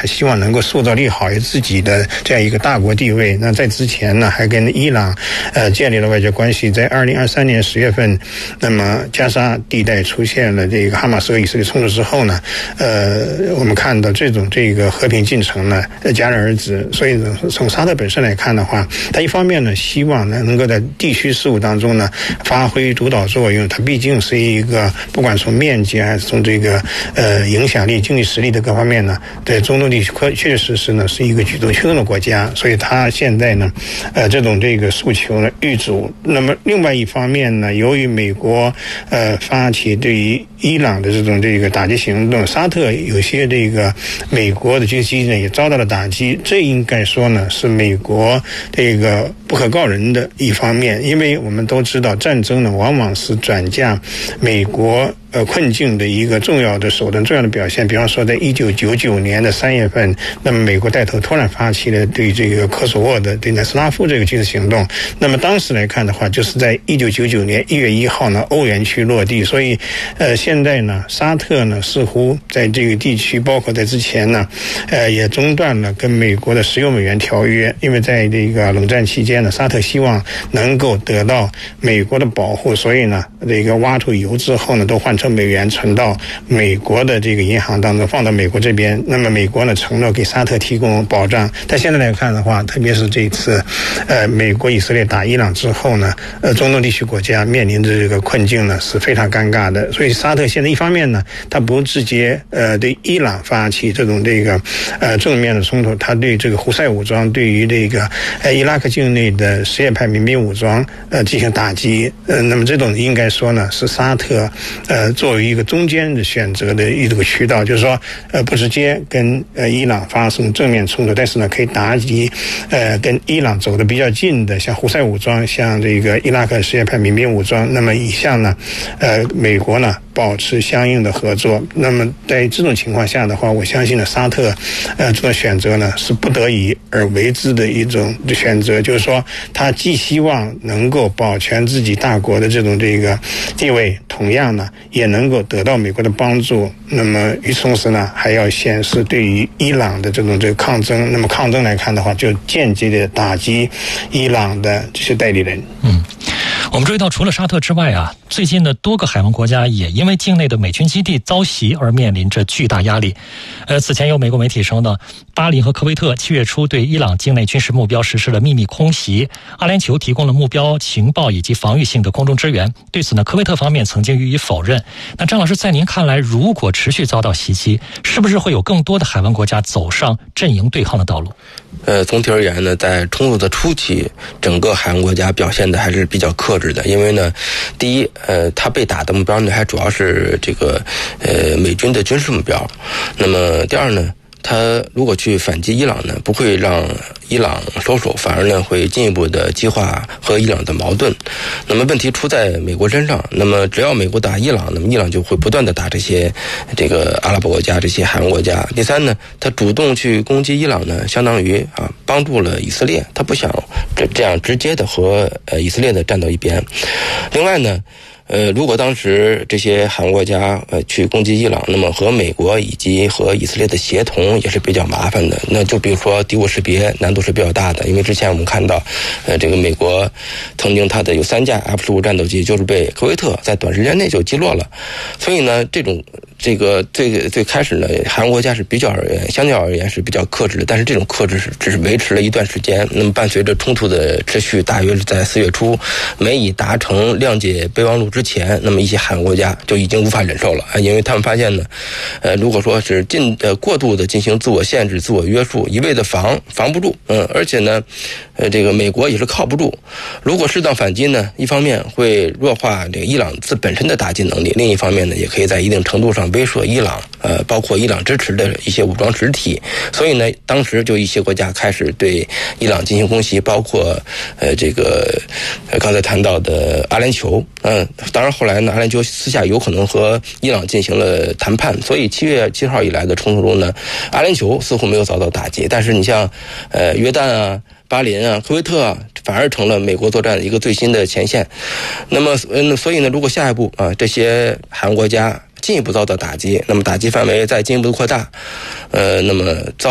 他希望能够塑造利好自己的这样一个大国地位。那在之前呢，还跟伊朗建立了外交关系。在2023年10月份，那么加沙地带出现了这个哈马斯和以色列冲突之后呢，我们看到这个和平进程呢戛然而止。所以呢，从沙特本身来看的话，他一方面呢希望呢能够在地区事务当中呢发挥主导作用，它毕竟是一个不管从面积还是从这个影响力、经济实力的各方面呢，在中东地区确确实实呢是一个举足轻重的国家。所以他现在呢这个诉求呢遇阻。那么另外一方面呢，由于美国发起对于伊朗的这个打击行动，沙特有些美国的军事基地呢也遭到了打击，这应该说呢是美国不可告人的一方面。因为我们都知道，战争呢往往是转嫁美国困境的一个重要的手段、重要的表现。比方说，在1999年的3月份，那么美国带头突然发起了对这个科索沃的对南斯拉夫这个军事行动。那么当时来看的话，就是在1999年1月1号呢，欧元区落地。所以现在呢，沙特呢似乎在这个地区，包括在之前呢，也中断了跟美国的石油美元条约。因为在这个冷战期间呢，沙特希望能够得到美国的保护，所以呢，挖出油之后呢，都换成美元存到美国的这个银行当中，放到美国这边。那么美国呢承诺给沙特提供保障。但现在来看的话，特别是这次美国以色列打伊朗之后呢，中东地区国家面临的这个困境呢是非常尴尬的。所以沙特现在一方面呢，他不直接对伊朗发起这种正面的冲突，他对这个胡塞武装，对于伊拉克境内的什叶派民兵武装进行打击。那么这种应该说呢是沙特作为一个中间的选择的一个渠道，就是说不直接跟伊朗发生正面冲突，但是呢可以打击跟伊朗走得比较近的，像胡塞武装，像这个伊拉克什叶派民兵武装。那么以下呢美国呢保持相应的合作。那么在这种情况下的话，我相信呢沙特这种选择呢是不得已而为之的一种选择，就是说他既希望能够保全自己大国的这个地位，同样呢也能够得到美国的帮助。那么与此同时呢，还要显示对于伊朗的这个抗争。那么抗争来看的话，就间接的打击伊朗的这些代理人。 我们注意到，除了沙特之外啊，最近的多个海湾国家也因为境内的美军基地遭袭而面临着巨大压力。此前有美国媒体说呢，巴林和科威特7月初对伊朗境内军事目标实施了秘密空袭，阿联酋提供了目标情报以及防御性的空中支援。对此呢，科威特方面曾经予以否认。那张老师，在您看来，如果持续遭到袭击，是不是会有更多的海湾国家走上阵营对抗的道路？ 总体而言呢，在冲突的初期，整个海湾国家表现的还是比较克制的。因为呢，第一，它被打的目标呢，还主要是美军的军事目标。那么第二呢，他如果去反击伊朗呢，不会让伊朗收手，反而呢会进一步的激化和伊朗的矛盾。那么问题出在美国身上，那么只要美国打伊朗，那么伊朗就会不断的打这个阿拉伯国家、这些海湾国家。第三呢，他主动去攻击伊朗呢，相当于帮助了以色列，他不想这样直接的和以色列的站到一边。另外呢，如果当时这些海湾国家去攻击伊朗，那么和美国以及和以色列的协同也是比较麻烦的。那就比如说敌我识别难度是比较大的，因为之前我们看到这个美国曾经它的有3架 F-15战斗机就是被科威特在短时间内就击落了。所以呢，最开始呢，海湾国家是相较而言是比较克制的，但是这种克制只是维持了一段时间。那么伴随着冲突的持续，大约是在4月初，美以达成谅解备忘录之前，那么一些海湾国家就已经无法忍受了，因为他们发现呢，如果说是过度的进行自我限制、自我约束，一味的防不住，而且呢，这个美国也是靠不住。如果适当反击呢，一方面会弱化这个伊朗本身的打击能力，另一方面呢，也可以在一定程度上威慑伊朗，包括伊朗支持的一些武装实体。所以呢，当时就一些国家开始对伊朗进行攻击，包括刚才谈到的阿联酋。当然后来呢，阿联酋私下有可能和伊朗进行了谈判，所以7月7号以来的冲突中呢，阿联酋似乎没有遭到打击，但是你像约旦啊、巴林啊、科威特啊，反而成了美国作战的一个最新的前线。那么所以呢，如果下一步这些海湾国家进一步遭到打击，那么打击范围再进一步扩大，那么